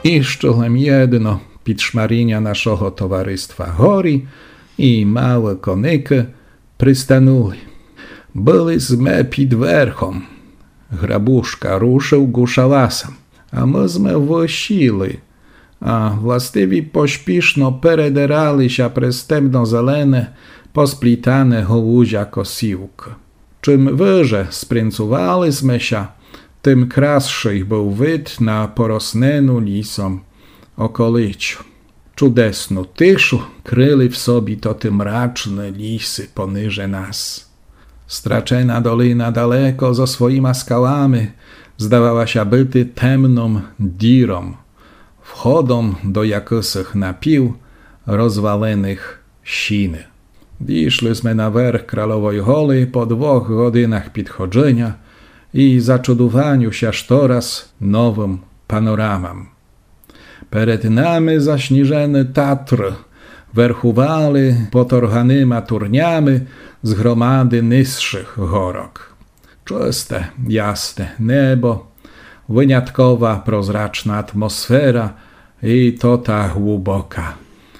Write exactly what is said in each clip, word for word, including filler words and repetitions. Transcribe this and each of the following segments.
Іще лем єдно під шмаріння нашого товариства горі і мали коники пристанули. Були зме під верхом. Грабушка рушив гушаласом, а ми зме вощили, а властиві поспішно передиралися през темно-зелене, посплітане голужя косівка. Чим виже спринцували змеся, тим красший був вид на пороснену лісом околичу. Чудесну тишу kryli w sobie to te mraczne lisy poniże nas. Straczena dolina daleko za swoimi skałami zdawała się byty temną dirą, wchodą do jakosych napił rozwalonych siny. Diszliśmy na werch Kralowej Hory po dwóch godzinach podchodzenia i zaczudowaniu się sztoraz nowym panoramam. Перед нами заśniżone Tatry werchowali potorganymi turniami z gromady niższych gorok. Czyste, jasne niebo, wyjątkowa, prozraczna atmosfera i to ta głęboka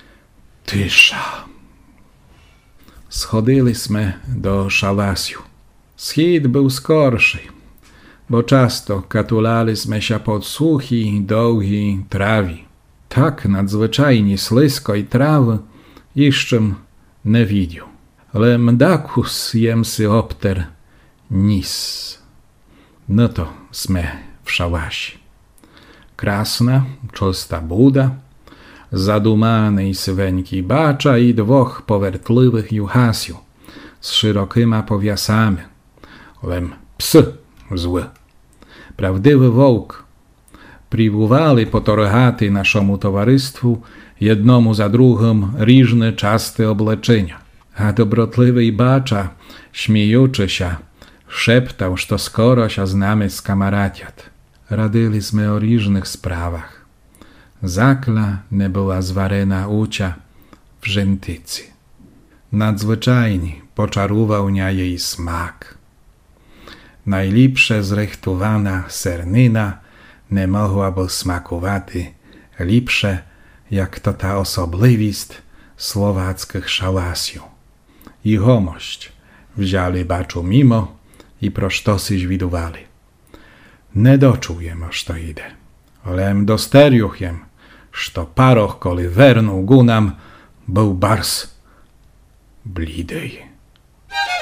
cisza. Schodziliśmy do Szałasiu. Schід był skorszy, bo często katulaliśmy się pod suchi, długi trawi. Tak nadzwyczajnie sliskoj trawy iżczym nie widział. Lem dakus jemsy opter nis. No to sme w Szałasi. Krasna, czysta buda, zadumany syweńki bacza i dwóch powertliwych juhasiów z szerokima powiasami. Lem psy zły. Prawdziwy wołk. Priwuwali potorgaty naszemu towarystwu jednomu za drugim różne czaste obleczenia. A dobrotliwy bacza, śmiejuczy się, szeptał, że skoro się znamy z kamaraciat. Radiliśmy o różnych sprawach. Zakla nie była zwarena ucia w rzętycy. Nadzwyczajnie poczarował nia jej smak. Najlepsze zrechtowana sernina nie mogłaby smakowaty lepsze, jak to ta osobliwist słowackich szałasiów. I homość wzięli baczu mimo i prosztosy zwidowali. Nie doczułem, aż to idę. Lem dosteriuchem, że paroch, koli wernął gunam, był bars blidej.